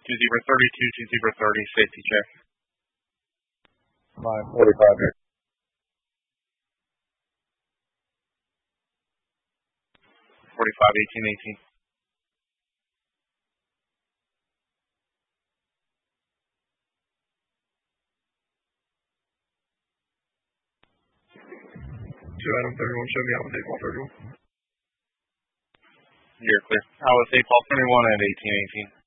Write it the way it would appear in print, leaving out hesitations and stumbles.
Zebra 30, safety check. 945 here. 45, 18, 18. Adam 31, show me out with 8 ball 31. You're clear. I was 8 ball 31 at 18, 18.